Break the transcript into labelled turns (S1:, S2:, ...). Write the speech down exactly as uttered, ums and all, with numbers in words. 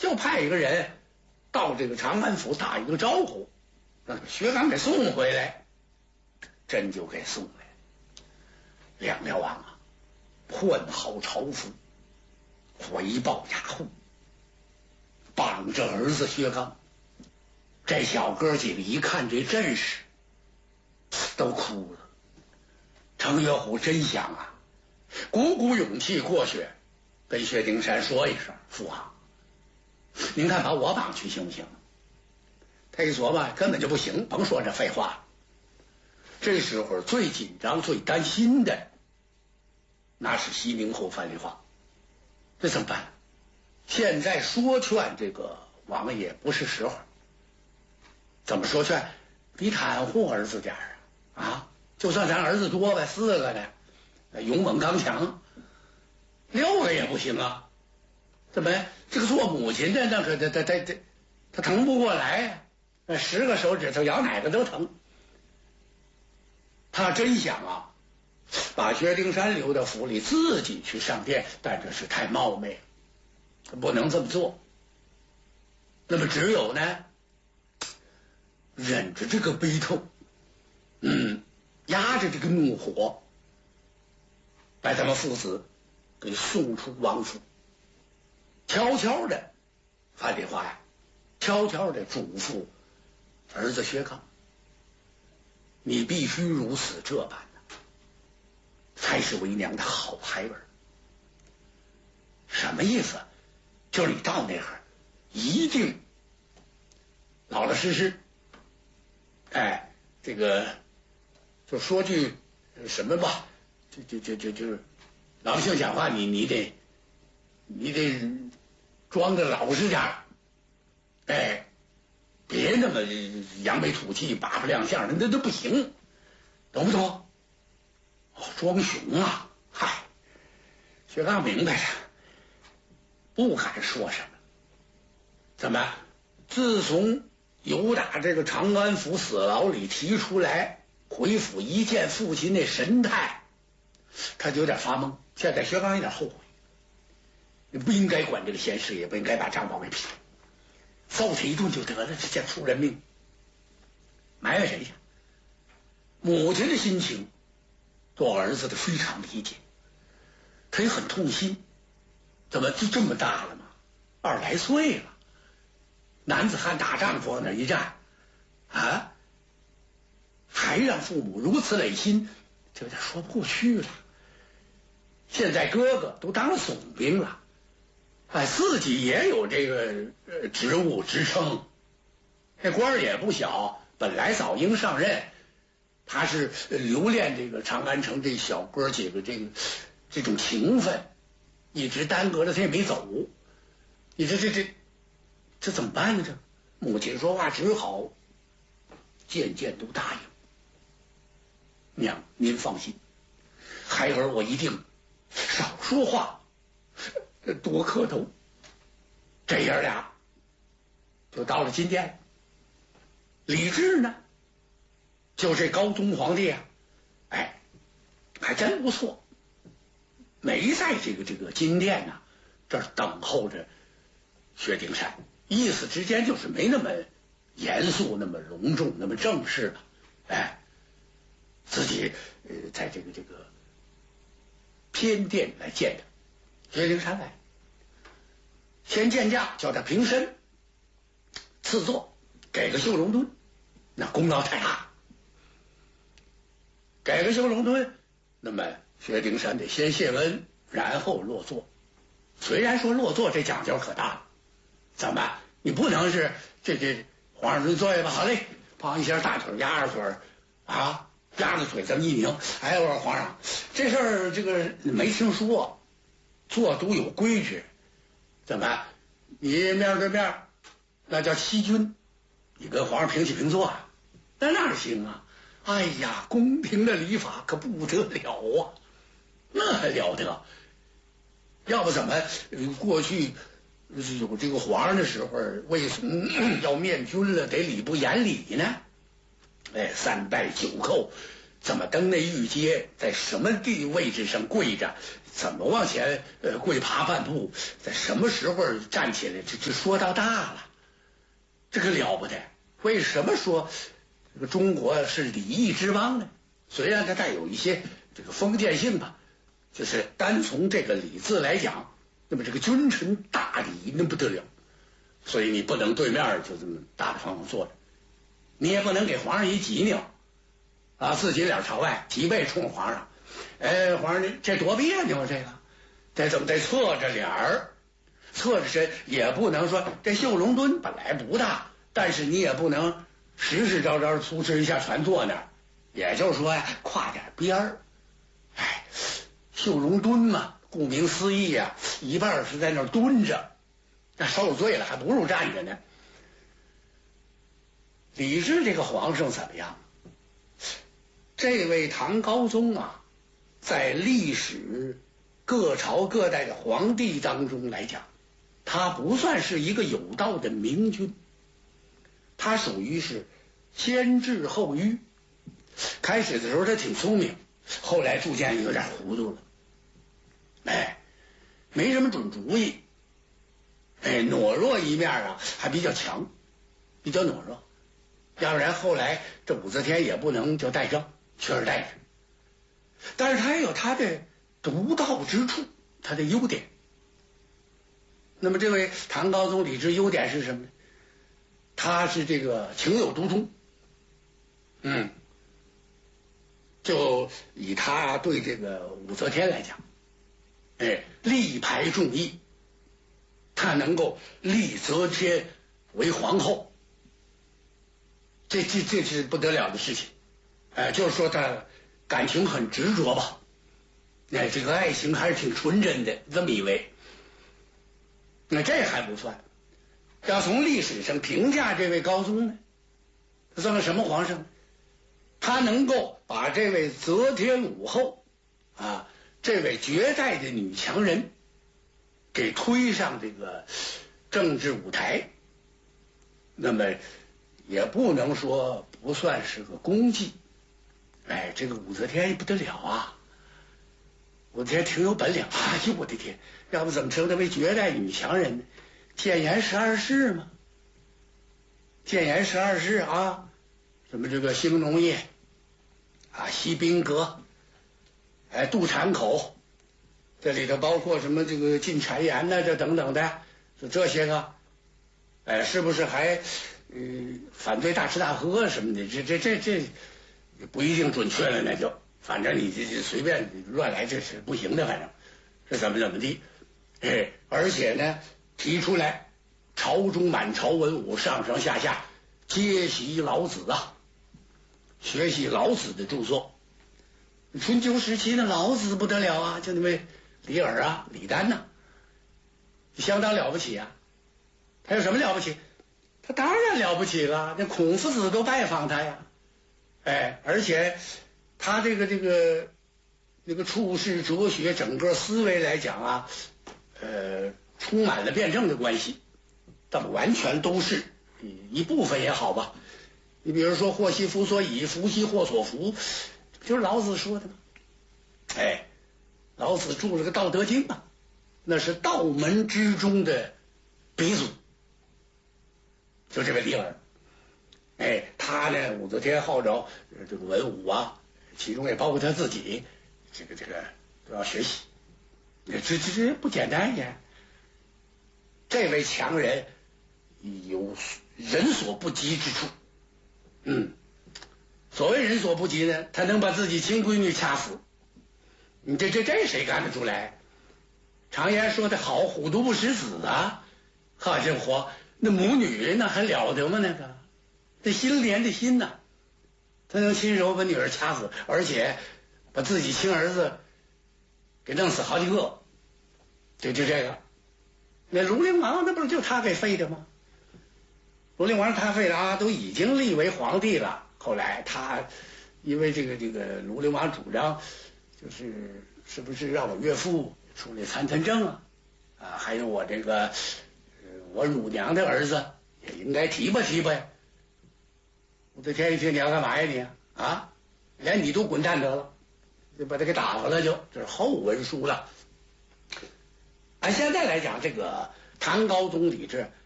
S1: 就派一个人到这个长安府打一个招呼，让薛刚给送回来，真就给送来。梁辽王啊，换好朝服，回报衙户，绑着儿子薛刚。这小哥几个一看这阵势，都哭了。程岳虎真想啊，鼓鼓勇气过去，跟薛丁山说一声：“父皇，您看把我绑去行不行？”他一琢磨，根本就不行，甭说这废话。这时候最紧张、最担心的，那是西宁侯范蠡华。这怎么办？现在说劝这个王爷不是时候。怎么说劝？你袒护儿子点儿啊！啊，就算咱儿子多呗，四个呢，勇猛刚强，六个也不行啊。怎么这个做母亲的那可他他他他他疼不过来呀、啊？那十个手指头咬哪个都疼。他真想啊，把薛丁山留到府里，自己去上殿，但这是太冒昧了，不能这么做。那么只有呢，忍着这个悲痛，嗯，压着这个怒火，把他们父子给送出王府。悄悄的，范蠡华呀，悄悄的嘱咐儿子薛刚，你必须如此这般的，才是为娘的好孩儿。什么意思？就是你到那会儿一定老老实实，哎，这个就说句什么吧，就就就就就是老性讲话，你你得你得装的老实点儿，哎，别那么扬眉吐气、八不亮相的，那都不行，懂不懂？哦，装熊啊！嗨，薛刚明白了，不敢说什么。怎么？自从由打这个长安府死牢里提出来，回府一见父亲那神态，他就有点发懵。现在薛刚有点后悔，你不应该管这个闲事，也不应该把张宝给劈了，揍他一顿就得了，这叫出人命。埋怨谁去？母亲的心情，做儿子的非常理解，他也很痛心。怎么就这么大了吗？二十来岁了，男子汉大丈夫往那一站，啊，还让父母如此累心，这有点说不过去了。现在哥哥都当了总兵了，哎，自己也有这个呃职务职称，这官儿也不小，本来早应上任，他是留恋这个长安城这小哥几个这个这种情分，一直耽搁了，他也没走。你这这这这怎么办呢？这母亲说话只好渐渐都答应。娘，您放心，孩儿我一定少说话，多磕头。这爷俩就到了金殿。李治呢，就这高宗皇帝啊，哎，还真不错，没在这个这个金殿呢、啊、这儿等候着薛丁山，意思之间就是没那么严肃，那么隆重，那么正式了。哎，自己呃在这个这个偏殿来见他。薛丁山来，先见驾，叫他平身，赐座，给个绣龙墩，那功劳太大。给个绣龙墩，那么薛丁山得先谢恩，然后落座。虽然说落座这讲究可大了，怎么你不能是这这皇上您坐下吧，好嘞，旁一下大腿压着腿啊，压着腿这么一拧，哎，我说皇上这事儿这个没听说，做都有规矩，怎么你面对面那叫欺君，你跟皇上平起平坐啊，那哪行啊？哎呀，宫廷的礼法可不得了啊，那还了得？要不怎么过去有这个皇上的时候，为什么要面君了，得礼不言礼呢？哎，三拜九叩，怎么登那御阶，在什么地位置上跪着， 怎么往前呃跪爬半步，在什么时候站起来，这这说到大了，这个了不得。为什么说这个中国是礼义之邦呢？虽然它带有一些这个封建性吧，就是单从这个礼字来讲，那么这个君臣大礼那不得了，所以你不能对面就这么大大方方坐着，你也不能给皇上一挤扭啊，自己脸朝外，脊背冲皇上。哎，皇上，这多别扭啊！这个，得怎么得侧着脸儿，侧着身，也不能说这绣龙墩本来不大，但是你也不能实实招招粗哧一下全坐那儿，也就是说呀，跨点边儿。哎，绣龙墩嘛，顾名思义呀，一半是在那儿蹲着，那受罪了，还不如站着呢。李治这个皇上怎么样？这位唐高宗啊。在历史各朝各代的皇帝当中来讲，他不算是一个有道的明君，他属于是先智后愚。开始的时候他挺聪明，后来逐渐有点糊涂了，哎，没什么准主意，哎，懦弱一面啊还比较强，比较懦弱，要不然后来这武则天也不能叫代政，取而代之。但是他也有他的独到之处，他的优点。那么这位唐高宗李治优点是什么呢？他是这个情有独钟，嗯，就以他对这个武则天来讲，哎，力排众议，他能够立则天为皇后，这这这是不得了的事情，哎，就是说他感情很执着吧，哎，这个爱情还是挺纯真的，这么一位。那这还不算，要从历史上评价这位高宗呢，他算个什么皇上？他能够把这位则天武后啊，这位绝代的女强人，给推上这个政治舞台，那么也不能说不算是个功绩。哎，这个武则天不得了啊！武则天挺有本领，哎呦我的天，要不怎么称她为绝代女强人呢？谏言十二世嘛，谏言十二世啊，什么这个兴农业啊，西宾阁，哎，渡产口，这里头包括什么这个禁谗言呐，这等等的，就这些个，哎，是不是还嗯、呃、反对大吃大喝什么的？这这这这。不一定准确了，那就反正你这这随便乱来，这是不行的，反正是怎么怎么地，哎，而且呢，提出来，朝中满朝文武上上下下皆习老子啊，学习老子的著作。春秋时期的老子不得了啊，就那位李耳啊、李丹呐、啊，相当了不起啊。他有什么了不起？他当然了不起了，那孔夫子都拜访他呀。哎，而且他这个这个那个处世哲学整个思维来讲啊，呃，充满了辩证的关系，但完全都是一部分也好吧。你比如说祸兮福所倚，福兮祸所伏，就是老子说的嘛。哎，老子著了个《道德经》啊，那是道门之中的鼻祖，就这位李耳。哎，他呢，武则天号召这个文武啊，其中也包括他自己，这个这个都要学习，这这这不简单呀。这位强人有人所不及之处，嗯，所谓人所不及呢，他能把自己亲闺女掐死，你这这这谁干得出来？常言说的好，虎毒不食子啊，好家伙，那母女那还了得吗？那个。这心连着心呐、啊，他能亲手把女儿掐死，而且把自己亲儿子给弄死好几个，就就这个。那庐陵王那不是就他给废的吗？庐陵王他废了啊，都已经立为皇帝了。后来他因为这个这个庐陵王主张，就是是不是让我岳父出来参参政啊？啊，还有我这个、呃、我乳娘的儿子也应该提拔提拔呀。武则天一听，你要干嘛呀你啊？连你都滚蛋得了，就把他给打发了就，这是后文书了。 按现在来讲，这个唐高宗李治